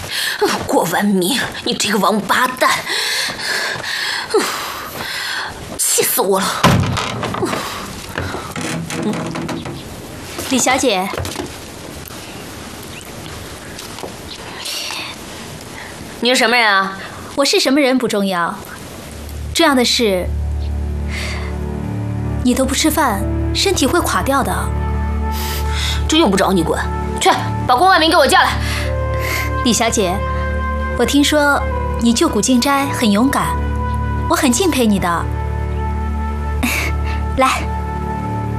郭万明，你这个王八蛋！气死我了！ 李小姐， 你是什么人啊？ 我是什么人不重要，重要的是你都不吃饭，身体会垮掉的。 这用不着你管，去把郭万明给我叫来。 李小姐，我听说你救古静斋很勇敢，我很敬佩你的。来。